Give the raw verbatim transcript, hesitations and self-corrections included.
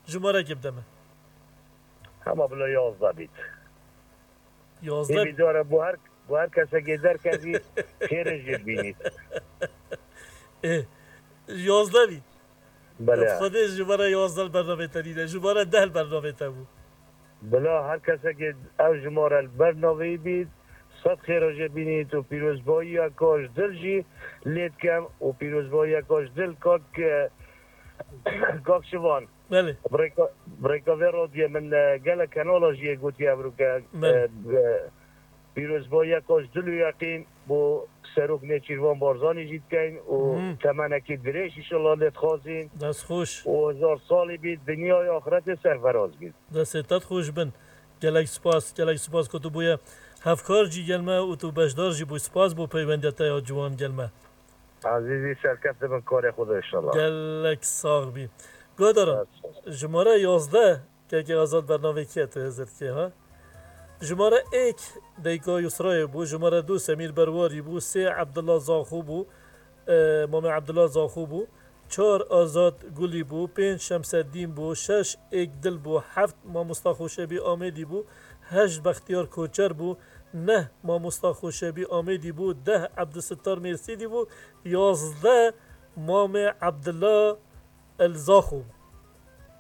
جماره که بدمه همه بلا یازده بید یازده این داره با هر با هر کسی که در کسی خیرش بینید اه یازده بید بله خودش جماره یازده برنامه تنیده جماره ده برنامه تا بود بلا هر کسی که او جماره برنامه بید صد خیرش بینید و پیروزبایی اکاش دل جی لید کم و پیروزبایی اکاش دل کاک کاک شوان بله بريكا بريكا راديو من قال كانولوجي قلت يا بروكا بله بيروز بويا كوش دلو يقين بو سروك نيتشيروان بارزاني جيت كاين و مهم. تمانا كي دريش ان شاء الله نتخازين دست خوش و هزار سالي بيت دنيا آخرت سرفراز بيت دستت خوش بن گلک سپاس گلک سپاس که تو بویا هفکار جی گلمه و تو بشدار جی بو سپاس بو پیوندیت یا جوان گلمه عزيزي سركفت من كار خدا ان شاء الله گلک ساغ بی گادارم جماره یازده که که آزاد برنامه کیه تو هزار که ها جماره ایک دیگا یسرای بو جماره دو سمیر برواری بو سه عبدالله زاخو بو اه، مام عبدالله زاخو بو چهار آزاد گلی بو پنج شمس الدین بو شش ایک دل بو هفت ما مصطفی شبی آمدی بو هشت بختیار کوچر بو نه ما مصطفی شبی آمدی بو ده عبدالستار مرسیدی بو یازده مام عبدالله الزاخو